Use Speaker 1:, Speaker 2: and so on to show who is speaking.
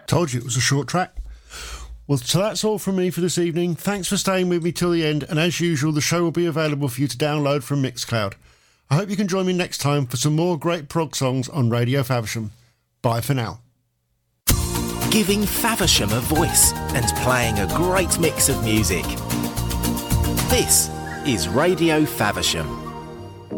Speaker 1: Told you it was a short track. Well, so that's all from me for this evening. Thanks for staying with me till the end, and as usual, the show will be available for you to download from Mixcloud. I hope you can join me next time for some more great prog songs on Radio Faversham. Bye for now.
Speaker 2: Giving Faversham a voice and playing a great mix of music. This is Radio Faversham.